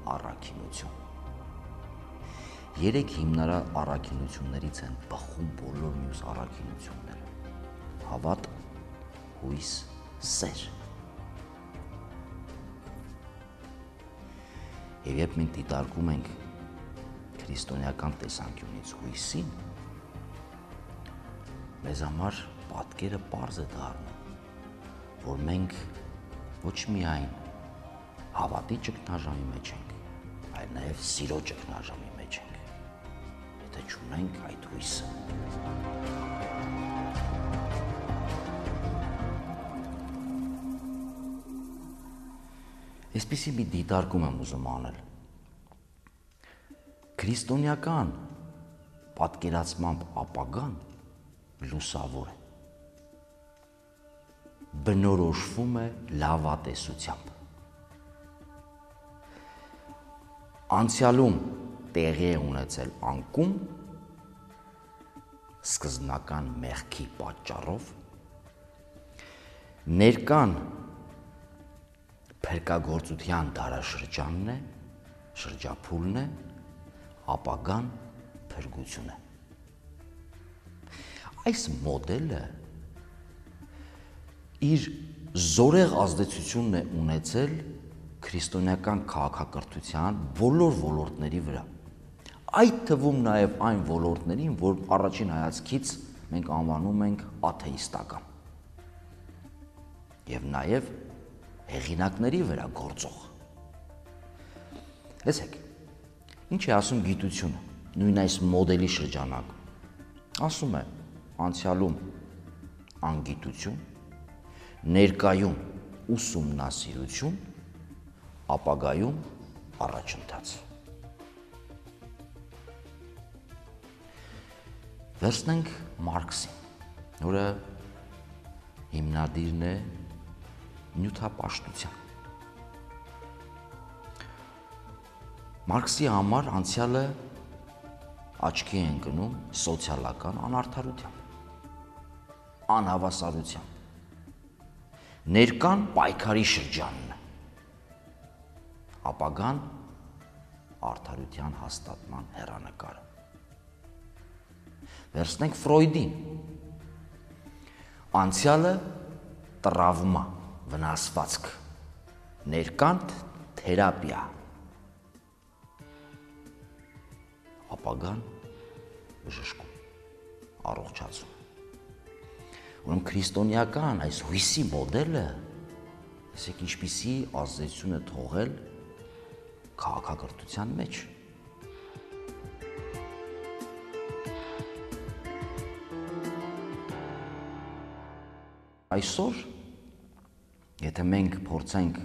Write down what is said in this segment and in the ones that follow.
առաքինություն։ Երեք հիմնարար առաքինություններից են բխում բոլոր մյուս առաքինությունները՝ հավատ, հույս, սեր։ Եվ երբ մենք դիտարկում ենք քրիստոնեական տեսանկյունից հույսին, մեզ համար պատկերը պարզ է դառնում, որ մենք ոչ միայն հավատի ճգնաժամի մեջ ենք, այլ նաև սիրո ճգնաժամի մեջ ենք, եթե չունենք այդ հույսը։ Այսպիսի մի դիտարկում եմ ուզում անել։ Քրիստոնեական պատկերացմամբ ապագան լուսավոր է, բնորոշվում է լավատեսությամբ։ Անցյալում տեղի է ունեցել անկում, սկզբնական մեղքի պատճառով, ներկան փրկագործության դարաշրջանն է, շրջափուլն է, ապագան փրկություն է։ Այս մոդելը իր զորեղ ազդեցությունն է ունեցել քրիստոնեական քաղաքակրթության բոլոր ոլորտների վրա, այդ թվում նաև այն ոլորտներին, որ առաջին հայացքից մենք անվանում ենք աթեիստական, եւ նաև հեղինակների վրա գործող։ Լսեք, ինչ է ասում գիտությունը, նույն այս մոդելի շրջանակում։ Ասում է անցյալում անգիտություն, ներկայում ուսումնասիրություն, ապագայում առաջընթաց։ Վերցնենք Մարքսին, որը հիմնադիրն է նյութապաշտության։ Մարքսի համար անցյալը աչքի է ընկնում սոցիալական անարդարությամբ, անհավասարությամբ, ներկան պայքարի շրջանն է, ապագան արդարության հաստատման հեռանկարը։ Վերցնենք Ֆրոյդին, անցյալը տրավմա, վնասվածք, ներկան թերապիա, ապագան բժշկում, առողջացում։ Ուրեմն քրիստոնեական այս հույսի մոդելը, ասեք ինչպիսի ազդեցություն է թողել քաղաքակրթության մեջ։ Այսօր, եթե մենք փորձենք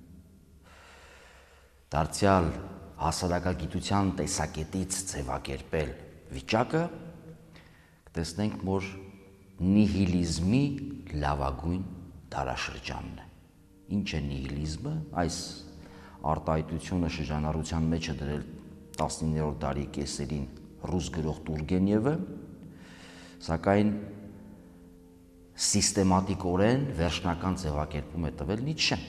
դարձյալ հասարակագիտության տեսակետից ձևակերպել վիճակը, կտեսնենք, որ նիհիլիզմի լավագույն դարաշրջանն է։ Ինչ է նիհիլիզմը? Այս արտահայտությունը շրջանառության մեջ է դրել 19-րդ դարի կեսերին ռուս գրող Տուրգենևը, սակայն սիստեմատիկորեն վերջնական ձևակերպում է տվել Նիցշեն,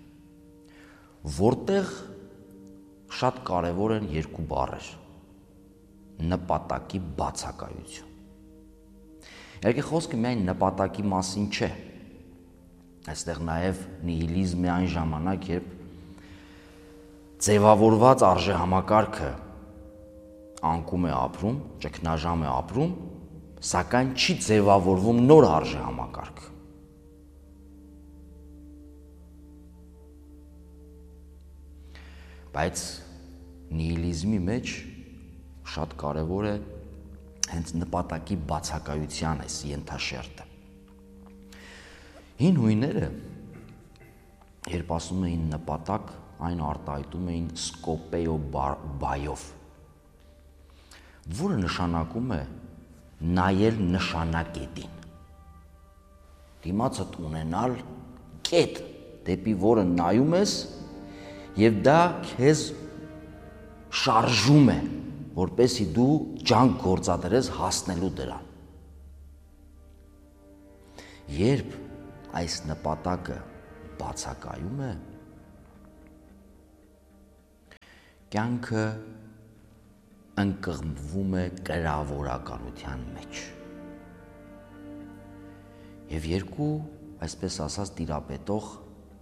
որտեղ շատ կարևոր են երկու բառեր՝ նպատակի բացակայություն։ Իհարկե խոսքը միայն նպատակի մասին չէ, այստեղ նաև նիհիլիզմ է այն ժամանակ, երբ ձևավորված արժեհամակարգը անկում է ապրում, ճգնաժամ է ապրում, սակայն չի ձևավորվում նոր արժեհամակարգ։ Բայց նիհիլիզմի մեջ շատ կարևոր է հենց նպատակի բացակայության այս ենթաշերտը։ Հին հույները, երբ ասում էին նպատակ, այն արտահայտում էին սկոպեո բայով, որը նշանակում է նայել նշանակետին, դիմացդ ունենալ կետ, դեպի որը նայում ես, և դա քեզ շարժում է, որպեսզի դու ջանք գործադրես հասնելու դրան։ Երբ այս նպատակը բացակայում է, կյանքը ընկղմվում է կրավորականության մեջ։ Եվ երկու, այսպես ասած, տիրապետող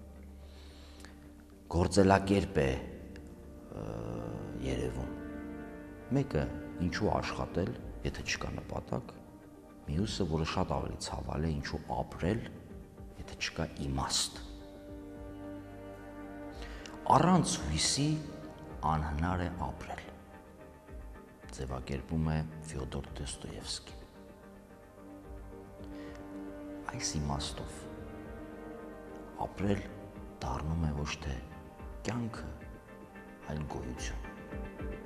գործելակերպ է երևում։ Մեկը ինչու աշխատել, եթե չկա նպատակ, մյուսը, որը շատ ավելի ցավալ է, ինչու ապրել, եթե չկա իմաստ։ Առանց հույսի անհնար է ապրել, ձևակերպում է Ֆյոդոր Դոստոևսկին։ Այս իմաստով ապրել դառնում է ոչ թե կյանքը, այլ գոյություն։